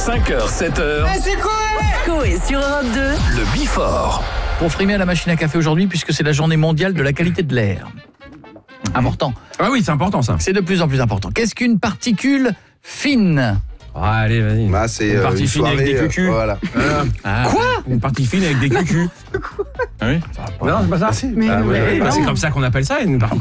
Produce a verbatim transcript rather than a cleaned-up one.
cinq heures, sept heures. Ah, c'est quoi? Coé sur Europe deux. Le Bifort. Pour frimer à la machine à café aujourd'hui, puisque c'est la journée mondiale de la qualité de l'air. Important. Ah oui, c'est important ça. C'est de plus en plus important. Qu'est-ce qu'une particule fine? Ah, allez, vas-y. Bah, c'est Une euh, partie une fine avec soirée, des euh, cucus. voilà. Voilà. Ah. Quoi? Une partie fine avec des cucus. Ah oui? Non, c'est pas ça. Ah, si. Ah, ouais, Mais bah, non. c'est comme ça qu'on appelle ça, une partie